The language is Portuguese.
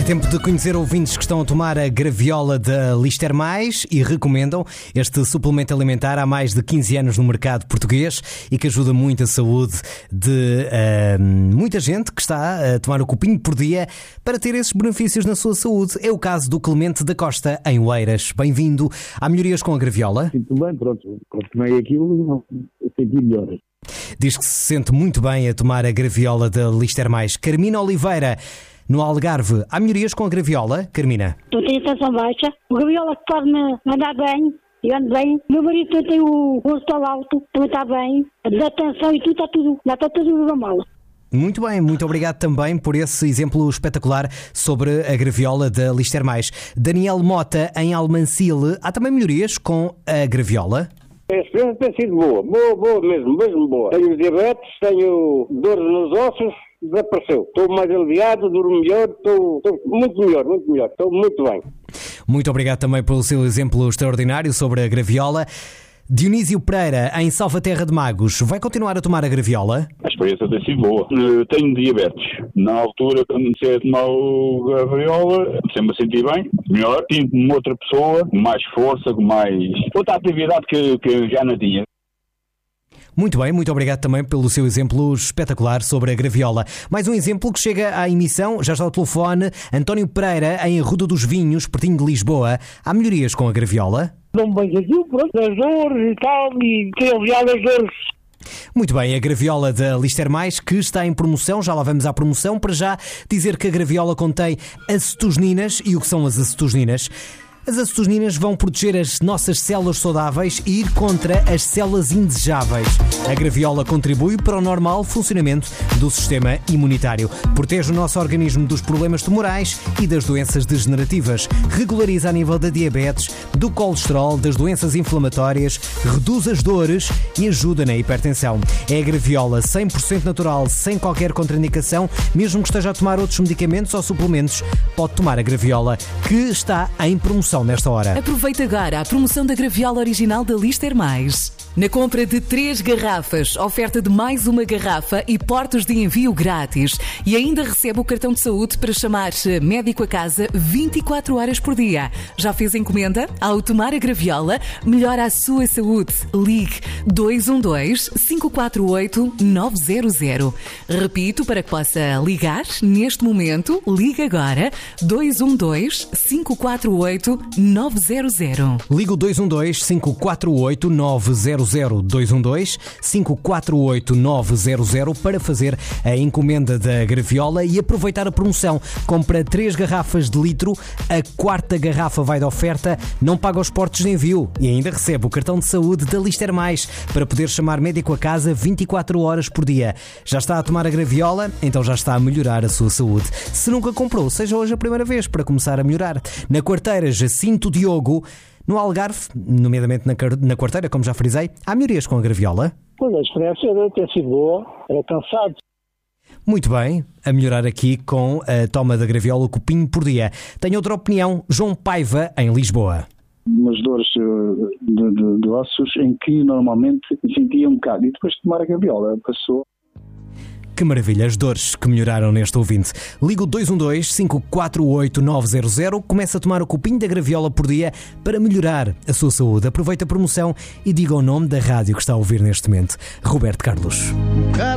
tempo de conhecer ouvintes que estão a tomar a graviola da Lister Mais e recomendam este suplemento alimentar há mais de 15 anos no mercado português e que ajuda muito a saúde de muita gente que está a tomar o copinho por dia para ter esses benefícios na sua saúde. É o caso do Clemente da Costa, em Oeiras. Bem-vindo à Melhorias com a Graviola. Sinto bem, pronto. Quando tomei aquilo, eu senti melhor. Diz que se sente muito bem a tomar a graviola da Lister Mais. Carmina Oliveira, no Algarve. Há melhorias com a graviola, Carmina? Eu tenho a tensão baixa. O graviola faz-me andar bem. Eu ando bem. Meu marido também tem o colesterol alto. Também está bem. Da tensão e tudo, está tudo normal. Muito bem, muito obrigado também por esse exemplo espetacular sobre a graviola da Lister Mais. Daniel Mota, em Almancil. Há também melhorias com a graviola? A experiência tem sido boa mesmo boa. Tenho diabetes, tenho dores nos ossos, desapareceu. Estou mais aliviado, durmo melhor, estou muito melhor, estou muito bem. Muito obrigado também pelo seu exemplo extraordinário sobre a graviola. Dionísio Pereira, em Salvaterra de Magos, vai continuar a tomar a graviola? A experiência tem sido boa. Tenho diabetes. Na altura, quando comecei a tomar a graviola, sempre me senti bem, melhor. Tinha-me outra pessoa, com mais força, com mais outra atividade que já não tinha. Muito bem, muito obrigado também pelo seu exemplo espetacular sobre a graviola. Mais um exemplo que chega à emissão, já está ao telefone, António Pereira, em Arruda dos Vinhos, pertinho de Lisboa. Há melhorias com a graviola? Não me bem aquilo, pronto, as dores e tal, e tenho aliviado as dores. Muito bem, a graviola da Lister Mais, que está em promoção, já lá vamos à promoção. Para já dizer que a graviola contém acetosninas. E o que são as acetosninas? As acetosninas vão proteger as nossas células saudáveis e ir contra as células indesejáveis. A graviola contribui para o normal funcionamento do sistema imunitário. Protege o nosso organismo dos problemas tumorais e das doenças degenerativas. Regulariza a nível da diabetes, do colesterol, das doenças inflamatórias, reduz as dores e ajuda na hipertensão. É a graviola 100% natural, sem qualquer contraindicação. Mesmo que esteja a tomar outros medicamentos ou suplementos, pode tomar a graviola, que está em promoção nesta hora. Aproveita agora a promoção da graviola original da Lister Mais. Na compra de 3 garrafas, oferta de mais uma garrafa e portos de envio grátis. E ainda recebe o cartão de saúde para chamar médico a casa 24 horas por dia. Já fez encomenda? Ao tomar a graviola, melhora a sua saúde. Ligue 212-548-900. Repito, para que possa ligar neste momento, ligue agora 212-548-900. Liga o 212-548-900. 212-548-900 para fazer a encomenda da graviola e aproveitar a promoção. Compra 3 garrafas de litro, a 4ª garrafa vai de oferta, não paga os portos de envio e ainda recebe o cartão de saúde da Lister Mais para poder chamar médico a casa 24 horas por dia. Já está a tomar a graviola? Então já está a melhorar a sua saúde. Se nunca comprou, seja hoje a primeira vez para começar a melhorar. Na Quarteira Jacinto Diogo, no Algarve, nomeadamente na Quarteira, como já frisei, há melhorias com a graviola? Pois, a experiência tem sido boa, era cansado. Muito bem, a melhorar aqui com a toma da graviola, o copinho por dia. Tenho outra opinião, João Paiva, em Lisboa. Umas dores de ossos em que normalmente me sentia um bocado. E depois de tomar a graviola, passou. Que maravilha, as dores que melhoraram neste ouvinte. Liga o 212-548-900, começa a tomar o copinho da graviola por dia para melhorar a sua saúde. Aproveita a promoção e diga o nome da rádio que está a ouvir neste momento. Roberto Carlos.